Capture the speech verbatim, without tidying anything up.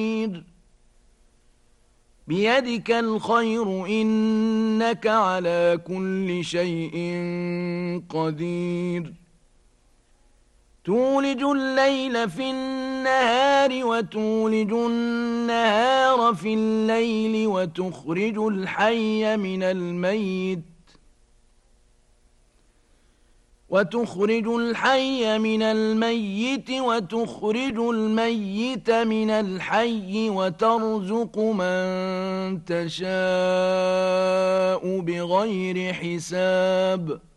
بيدك الخير إنك على كل شيء قدير تولج الليل في النهار وتولج النهار في الليل وتخرج الحي من الميت وتخرج الحي من الميت وتخرج الميت من الحي وترزق من تشاء بغير حساب